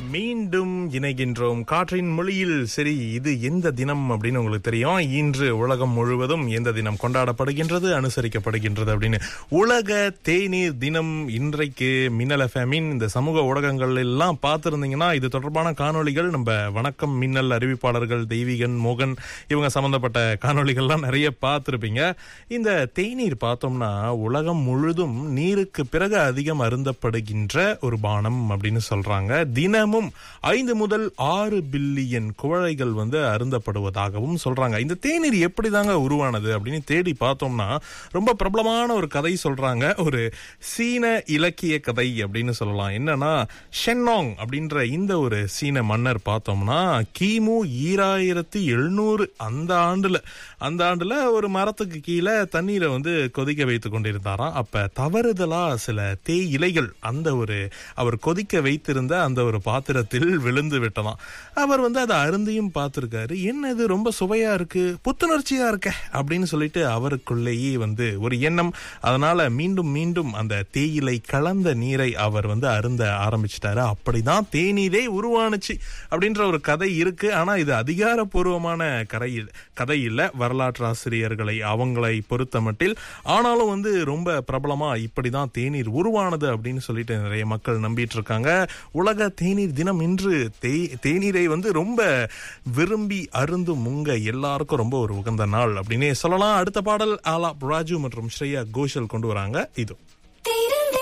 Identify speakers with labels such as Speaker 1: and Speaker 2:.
Speaker 1: மீண்டும் இணைகின்றோம் காற்றின் மொழியில். சரி, இது எந்த தினம் அப்படின்னு உங்களுக்கு தெரியும்? இன்று உலகம் முழுவதும் எந்த தினம் கொண்டாடப்படுகின்றது, அனுசரிக்கப்படுகின்றது அப்படின்னு? உலக தேநீர் தினம். இன்றைக்கு மின்னல் எஃப்எம்மின் இந்த சமூக ஊடகங்கள் எல்லாம் பார்த்திருந்தீங்கன்னா இது தொடர்பான காணொளிகள் நம்ம வணக்கம் மின்னல் அறிவிப்பாளர்கள் தெய்வீகன், மோகன் இவங்க சம்பந்தப்பட்ட காணொளிகள்லாம் நிறைய பார்த்திருப்பீங்க. இந்த தேநீர் பார்த்தோம்னா உலகம் முழுதும் நீருக்கு பிறகு அதிகம் அருந்தப்படுகின்ற ஒரு பானம் அப்படின்னு சொல்றாங்க. தினமும் 5 முதல் 6 பில்லியன் குவளைகள் அருந்தப்படுவதாகவும் சொல்றாங்க. இந்த தேநீர் எப்படிதாங்க உருவானது அப்படின்னு தேடி பார்த்தோம்னா ரொம்ப பிரபலமான ஒரு கதை சொல்றாங்க. ஒரு சீன இலக்கிய கதை அப்படின்னு சொல்லலாம். என்னன்னா, ஷென்னாங் அப்படின்ற இந்த ஒரு சீன மன்னர் பார்த்தோம்னா கிமு 2700 அந்த ஆண்டுல ஒரு மரத்துக்கு கீழே தண்ணீரை கொதிக்க வைத்துக் கொண்டிருந்தாராம். அப்ப தவறுதலா சில தேய் இலைகள் அவர் கொதிக்க வைத்திருந்த அந்த ஒரு பாத்திரத்தில் விழுந்து விட்டதாம். அவர் அதை அருந்தியும் பார்த்திருக்காரு. என்ன இது ரொம்ப சுவையா இருக்கு, புத்துணர்ச்சியா இருக்க அப்படின்னு சொல்லிட்டு அவருக்குள்ளேயே ஒரு எண்ணம். அதனால மீண்டும் மீண்டும் அந்த தேயிலை கலந்த நீரை அவர் அருந்த ஆரம்பிச்சிட்டாரு. அப்படிதான் தேநீரே உருவானுச்சு அப்படின்ற ஒரு கதை இருக்கு. ஆனா இது அதிகாரப்பூர்வமான கதை இல்ல, வரலாற்று ஆசிரியர்களை அவங்களை பொறுத்த மட்டில். ஆனாலும் ரொம்ப பிரபலமா இப்படிதான் தேநீர் உருவானது அப்படின்னு சொல்லிட்டு நிறைய மக்கள் நம்பிட்டு இருக்காங்க. உலக தேநீர் தினம் இன்று. தேநீரை ரொம்ப விரும்பி அருந்தும் உங்க எல்லாருக்கும் ரொம்ப ஒரு உகந்த நாள் அப்படின்னே சொல்லலாம். அடுத்த பாடல் ஆலாப் ராஜு மற்றும் ஸ்ரேயா கோஷல் கொண்டு வராங்க. இது